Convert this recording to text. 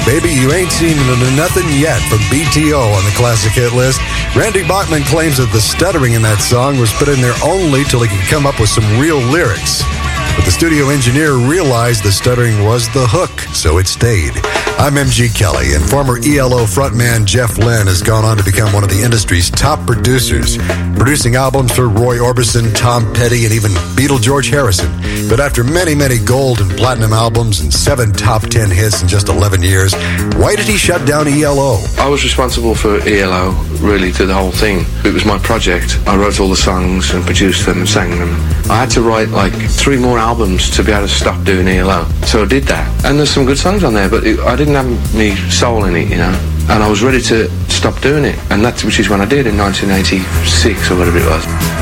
Baby, You Ain't Seen Nothing Yet from BTO on the classic hit list. Randy Bachman claims that the stuttering in that song was put in there only till he could come up with some real lyrics. But the studio engineer realized the stuttering was the hook, so it stayed. I'm MG Kelly, and former ELO frontman Jeff Lynne has gone on to become one of the industry's top producers, producing albums for Roy Orbison, Tom Petty, and even Beatle George Harrison. But after many, many gold and platinum albums and 7 top 10 hits in just 11 years, why did he shut down ELO? I was responsible for ELO, really, to the whole thing. It was my project. I wrote all the songs and produced them and sang them. I had to write like 3 more albums to be able to stop doing ELO. So I did that. And there's some good songs on there, but I didn't have any soul in it, you know. And I was ready to stop doing it. And which is when I did in 1986 or whatever it was.